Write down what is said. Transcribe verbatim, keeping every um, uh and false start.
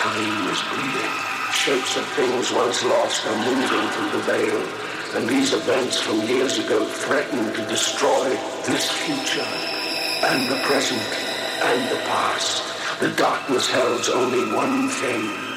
time is bleeding. Shapes of things once lost are moving through the veil, and these events from years ago threaten to destroy this future, and the present, and the past. The darkness holds only one thing.